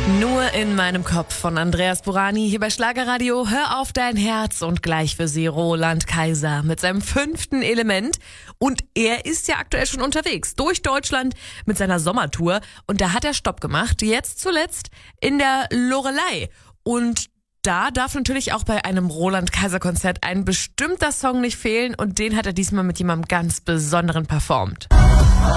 Nur in meinem Kopf von Andreas Burani hier bei Schlagerradio. Hör auf dein Herz und gleich für Sie Roland Kaiser mit seinem 5. Element. Und er ist ja aktuell schon unterwegs durch Deutschland mit seiner Sommertour. Und da hat er Stopp gemacht, jetzt zuletzt in der Loreley. Und da darf natürlich auch bei einem Roland-Kaiser-Konzert ein bestimmter Song nicht fehlen. Und den hat er diesmal mit jemandem ganz Besonderen performt.